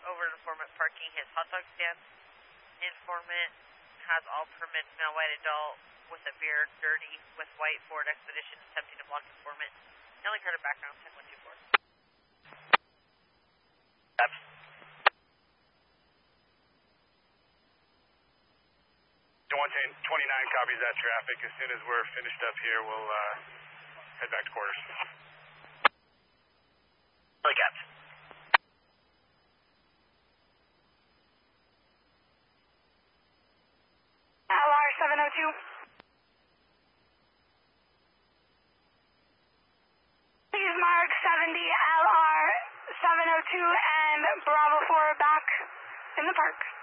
over informant parking his hot dog stand. Informant has all permits, now white adult with a beard, dirty, with white Ford Expedition, attempting to block informant. Yelling card of background, 10124. Steps. The 129 copies that traffic. As soon as we're finished up here, we'll head back to quarters. Really, Caps. LR 702. Please mark 70 LR 702 and Bravo 4 back in the park.